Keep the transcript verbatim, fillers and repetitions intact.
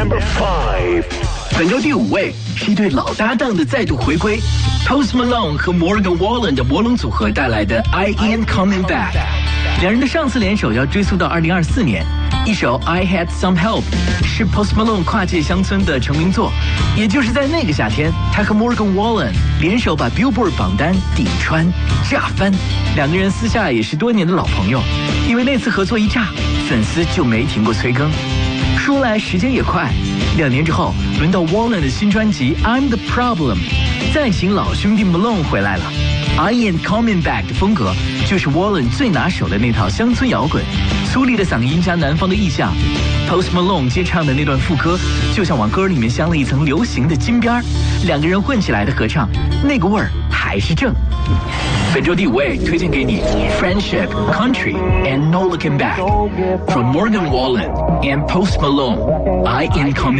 Number five， 本周第五位是一对老搭档的再度回归 ，Post Malone 和 Morgan Wallen 的魔龙组合带来的 I Ain't Coming Back。两人的上次联手要追溯到二零二四年，一首 I Had Some Help 是 Post Malone 跨界乡村的成名作，也就是在那个夏天，他和 Morgan Wallen 联手把 Billboard 榜单顶穿炸翻。两个人私下也是多年的老朋友，因为那次合作一炸，粉丝就没停过催更。说来时间也快，两年之后，轮到 Wallen 的新专辑 I'm the Problem， 再请老兄弟 Malone 回来了。I Ain't Coming Back 的风格就是 Wallen 最拿手的那套乡村摇滚，粗粝的嗓音加南方的意象。Post Malone 接唱的那段副歌，就像往歌里面镶了一层流行的金边，两个人混起来的合唱，那个味儿还是正。本周第五位推荐给你 Friendship, Country and No Looking Back from Morgan Wallen and Post Malone. I Ain't Coming